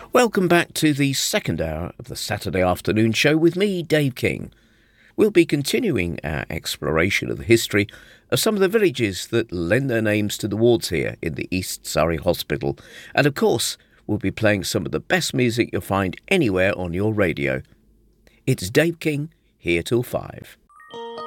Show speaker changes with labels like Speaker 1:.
Speaker 1: Welcome back to the second hour of the Saturday afternoon show with me, Dave King. We'll be continuing our exploration of the history of some of the villages that lend their names to the wards here in the East Surrey Hospital. And of course, we'll be playing some of the best music you'll find anywhere on your radio. It's Dave King, here till 5.